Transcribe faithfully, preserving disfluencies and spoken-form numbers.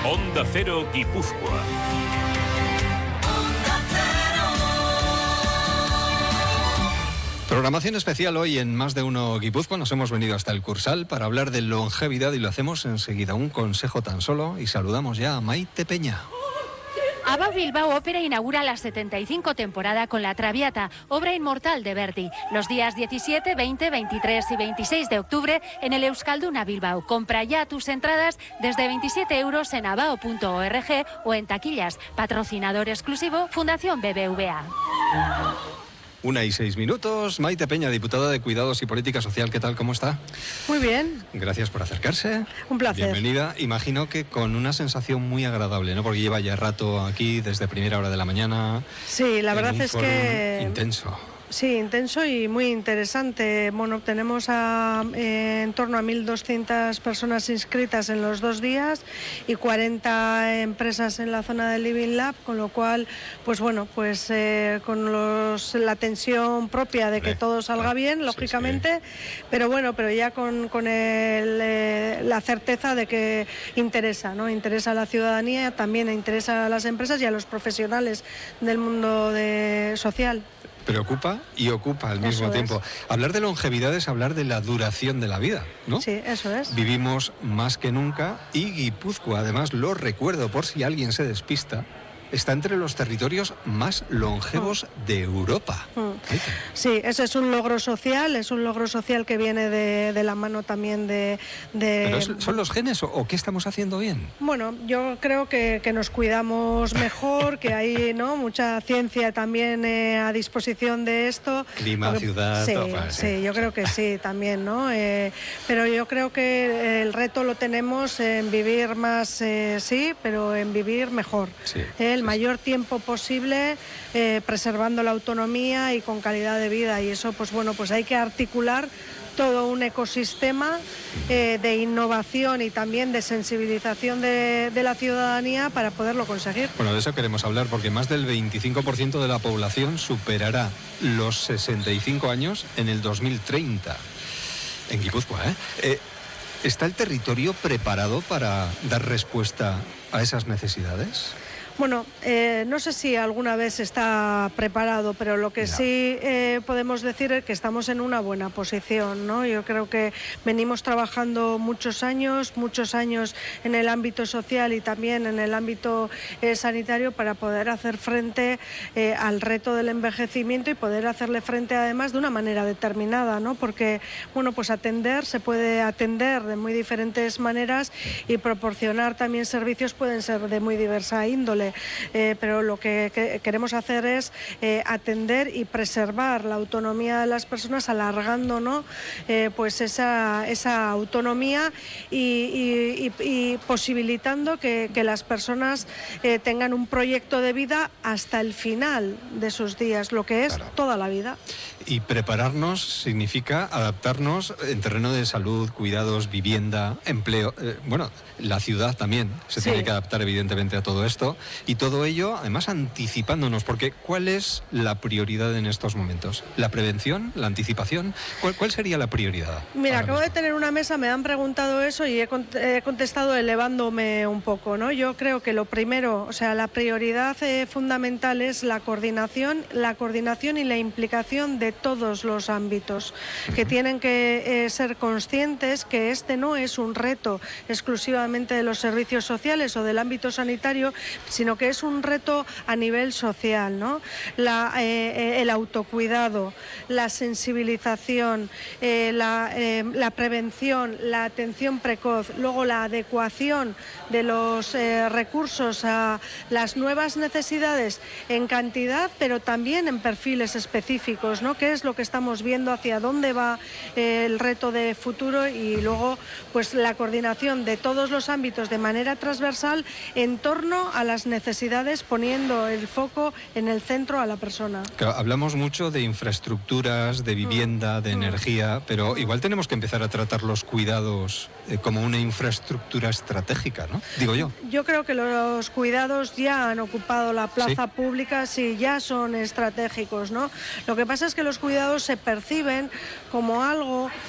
Onda Cero Guipúzcoa. Programación especial hoy en Más de Uno Guipúzcoa. Nos hemos venido hasta el Cursal para hablar de longevidad y lo hacemos enseguida. Un consejo tan solo y saludamos ya a Maite Peña. ABBA Bilbao Ópera inaugura la setenta y cinco temporada con La Traviata, obra inmortal de Verdi, los días diecisiete, veinte, veintitrés y veintiséis de octubre en el Euskalduna Bilbao. Compra ya tus entradas desde veintisiete euros en abao punto org o en taquillas. Patrocinador exclusivo, Fundación B B V A. Una y seis minutos. Maite Peña, diputada de Cuidados y Política Social. ¿Qué tal? ¿Cómo está? Muy bien. Gracias por acercarse. Un placer. Bienvenida. Imagino que con una sensación muy agradable, ¿no? Porque lleva ya rato aquí desde primera hora de la mañana. Sí, la verdad un es foro que... intenso. Sí, intenso y muy interesante. Bueno, tenemos a, eh, en torno a mil doscientas personas inscritas en los dos días y cuarenta empresas en la zona del Living Lab, con lo cual, pues bueno, pues eh, con los, la tensión propia de que todo salga bien, lógicamente, sí, sí. pero bueno, pero ya con, con el, eh, la certeza de que interesa, ¿no? Interesa a la ciudadanía, también interesa a las empresas y a los profesionales del mundo de, social. Preocupa y ocupa al mismo eso tiempo. Es. Hablar de longevidad es hablar de la duración de la vida, ¿no? Sí, eso es. Vivimos más que nunca y Guipúzcoa, además, lo recuerdo por si alguien se despista, está entre los territorios más longevos mm. de Europa. Mm. Sí, eso es un logro social, es un logro social que viene de, de la mano también de... de... ¿Pero es, son los genes o, o qué estamos haciendo bien? Bueno, yo creo que, que nos cuidamos mejor, que hay, ¿no?, mucha ciencia también eh, a disposición de esto. Clima, Porque, ciudad... Sí, todo, sí, sí, yo creo que sí también, ¿no? Eh, pero yo creo que el reto lo tenemos en vivir más, eh, sí, pero en vivir mejor. Sí. Eh, el mayor tiempo posible, eh, preservando la autonomía y con calidad de vida, y eso pues bueno, pues hay que articular todo un ecosistema eh, de innovación y también de sensibilización de, de la ciudadanía para poderlo conseguir. Bueno, de eso queremos hablar porque más del veinticinco por ciento de la población superará los sesenta y cinco años en el dos mil treinta en Guipúzcoa, ¿eh? Eh, ¿Está el territorio preparado para dar respuesta a esas necesidades? Bueno, eh, no sé si alguna vez está preparado, pero lo que ya. sí eh, podemos decir es que estamos en una buena posición, ¿no? Yo creo que venimos trabajando muchos años, muchos años en el ámbito social y también en el ámbito eh, sanitario para poder hacer frente eh, al reto del envejecimiento y poder hacerle frente además de una manera determinada, ¿no? Porque, bueno, pues atender, se puede atender de muy diferentes maneras y proporcionar también servicios pueden ser de muy diversa índole. Eh, pero lo que, que queremos hacer es eh, atender y preservar la autonomía de las personas, alargando, ¿no?, eh, pues esa, esa autonomía y, y, y, y posibilitando que, que las personas eh, tengan un proyecto de vida hasta el final de sus días, lo que es claro. toda la vida. Y prepararnos significa adaptarnos en terreno de salud, cuidados, vivienda, empleo. Eh, bueno, la ciudad también se sí. tiene que adaptar evidentemente a todo esto. Y todo ello, además, anticipándonos, porque ¿cuál es la prioridad en estos momentos? ¿La prevención? ¿La anticipación? ¿Cuál, cuál sería la prioridad? Mira, acabo mismo? de tener una mesa, me han preguntado eso y he, he contestado elevándome un poco, ¿no? Yo creo que lo primero, o sea, la prioridad eh, fundamental es la coordinación, la coordinación y la implicación de todos los ámbitos, uh-huh. que tienen que eh, ser conscientes que este no es un reto exclusivamente de los servicios sociales o del ámbito sanitario, sino que es un reto a nivel social, ¿no? La, eh, el autocuidado, la sensibilización, eh, la, eh, la prevención, la atención precoz, luego la adecuación de los eh, recursos a las nuevas necesidades en cantidad, pero también en perfiles específicos, ¿no? ¿Qué es lo que estamos viendo? ¿Hacia dónde va eh, el reto de futuro? Y luego, pues la coordinación de todos los ámbitos de manera transversal en torno a las necesidades, poniendo el foco en el centro a la persona. Claro, hablamos mucho de infraestructuras, de vivienda, de mm. energía, pero igual tenemos que empezar a tratar los cuidados eh, como una infraestructura estratégica, ¿no? Digo yo. Yo creo que los cuidados ya han ocupado la plaza ¿Sí? pública, sí, ya son estratégicos, ¿no? Lo que pasa es que los cuidados se perciben como algo